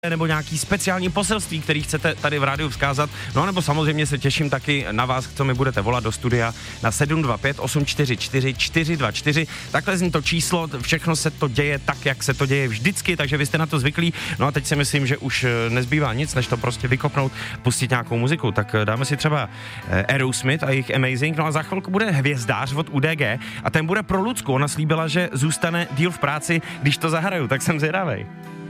nebo nějaký speciální poselství, který chcete tady v rádiu vzkázat. No nebo samozřejmě se těším taky na vás, co mi budete volat do studia na 725 844 424. Takhle zní to číslo, všechno se to děje tak, jak se to děje vždycky, takže vy jste na to zvyklí. No a teď si myslím, že už nezbývá nic, než to prostě vykopnout, pustit nějakou muziku. Tak dáme si třeba Aerosmith a jejich Amazing. No a za chvilku bude Hvězdář od UDG a ten bude pro Lucku. Ona slíbila, že zůstane díl v práci, když to zahraju, tak jsem zvědavej.